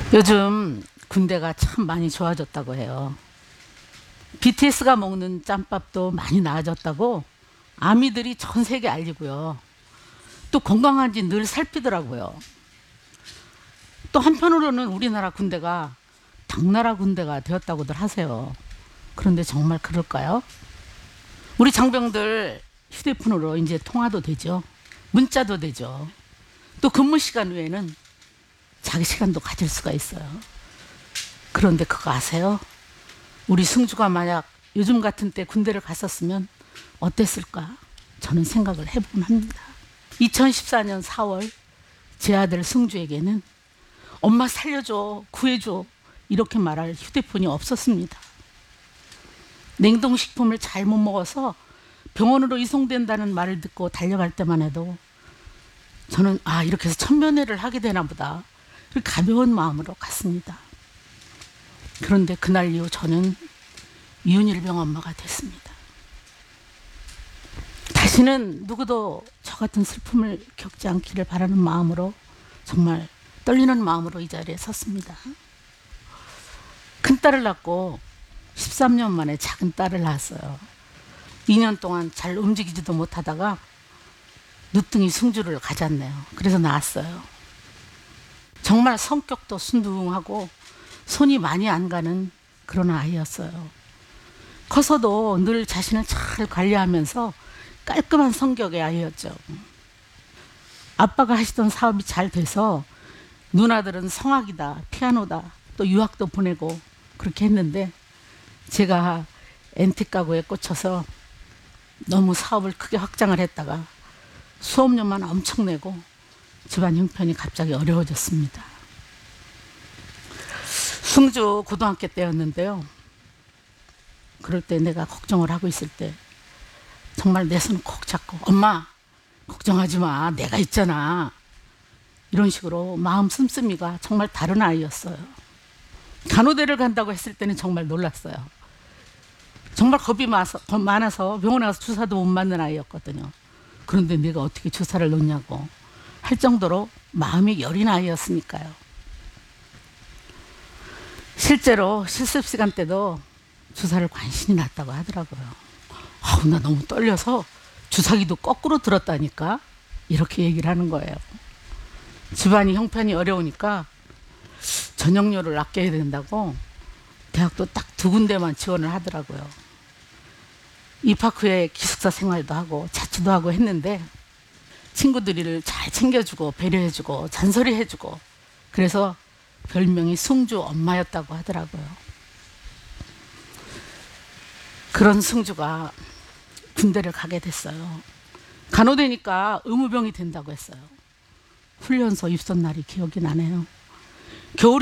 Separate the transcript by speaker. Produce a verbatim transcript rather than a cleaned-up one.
Speaker 1: 요즘 군대가 참 많이 좋아졌다고 해요. 비티에스가 먹는 짬밥도 많이 나아졌다고 아미들이 전 세계 알리고요. 또 건강한지 늘 살피더라고요. 또 한편으로는 우리나라 군대가 당나라 군대가 되었다고들 하세요. 그런데 정말 그럴까요? 우리 장병들 휴대폰으로 이제 통화도 되죠. 문자도 되죠. 또 근무 시간 외에는 자기 시간도 가질 수가 있어요. 그런데 그거 아세요? 우리 승주가 만약 요즘 같은 때 군대를 갔었으면 어땠을까? 저는 생각을 해보곤 합니다. 이천십사 년 사월 제 아들 승주에게는 엄마 살려줘, 구해줘 이렇게 말할 휴대폰이 없었습니다. 냉동식품을 잘못 먹어서 병원으로 이송된다는 말을 듣고 달려갈 때만 해도 저는 아 이렇게 해서 천면회를 하게 되나 보다 가벼운 마음으로 갔습니다. 그런데 그날 이후 저는 이윤일병 엄마가 됐습니다. 다시는 누구도 저 같은 슬픔을 겪지 않기를 바라는 마음으로 정말 떨리는 마음으로 이 자리에 섰습니다. 큰딸을 낳고 십삼 년 만에 작은 딸을 낳았어요. 이 년 동안 잘 움직이지도 못하다가 늦둥이 승주를 가졌네요. 그래서 낳았어요. 정말 성격도 순둥하고 손이 많이 안 가는 그런 아이였어요. 커서도 늘 자신을 잘 관리하면서 깔끔한 성격의 아이였죠. 아빠가 하시던 사업이 잘 돼서 누나들은 성악이다, 피아노다, 또 유학도 보내고 그렇게 했는데 제가 앤틱 가구에 꽂혀서 너무 사업을 크게 확장을 했다가 수업료만 엄청 내고 집안 형편이 갑자기 어려워졌습니다. 승주 고등학교 때였는데요. 그럴 때 내가 걱정을 하고 있을 때 정말 내 손을 콕 잡고 엄마 걱정하지 마 내가 있잖아 이런 식으로 마음 씀씀이가 정말 다른 아이였어요. 간호대를 간다고 했을 때는 정말 놀랐어요. 정말 겁이 많아서 병원에 가서 주사도 못 맞는 아이였거든요. 그런데 내가 어떻게 주사를 놓냐고 할 정도로 마음이 여린 아이였으니까요. 실제로 실습 시간 때도 주사를 간신히 놨다고 하더라고요. 아우, 나 너무 떨려서 주사기도 거꾸로 들었다니까 이렇게 얘기를 하는 거예요. 집안이 형편이 어려우니까 전역료를 아껴야 된다고 대학도 딱 두 군데만 지원을 하더라고요. 입학 후에 기숙사 생활도 하고 자취도 하고 했는데 친구들을 잘 챙겨주고 배려해주고 잔소리해주고 그래서 별명이 승주 엄마였다고 하더라고요. 그런 승주가 군대를 가게 됐어요. 간호대니까 의무병이 된다고 했어요. 훈련소 입선 날이 기억이 나네요. 겨울